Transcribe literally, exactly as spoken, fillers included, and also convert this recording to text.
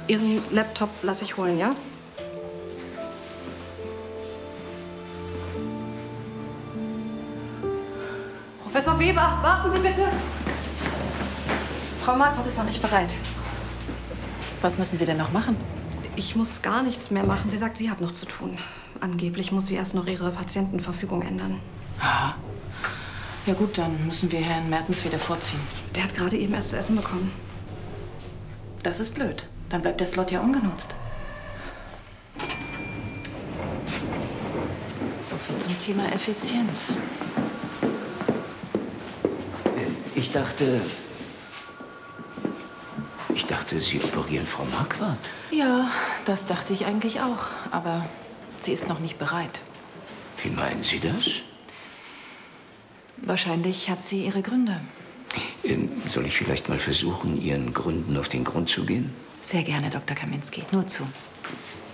Ihren Laptop lasse ich holen, ja? Professor Weber, warten Sie bitte. Frau Marquardt ist noch nicht bereit. Was müssen Sie denn noch machen? Ich muss gar nichts mehr machen. Sie sagt, sie hat noch zu tun. Angeblich muss sie erst noch ihre Patientenverfügung ändern. Aha. Ja gut, dann müssen wir Herrn Mertens wieder vorziehen. Der hat gerade eben erst zu essen bekommen. Das ist blöd. Dann bleibt der Slot ja ungenutzt. So viel zum Thema Effizienz. Ich dachte... Ich dachte, Sie operieren Frau Marquardt. Ja, das dachte ich eigentlich auch. Aber sie ist noch nicht bereit. Wie meinen Sie das? Wahrscheinlich hat sie ihre Gründe. Ähm, soll ich vielleicht mal versuchen, Ihren Gründen auf den Grund zu gehen? Sehr gerne, Doktor Kaminski. Nur zu.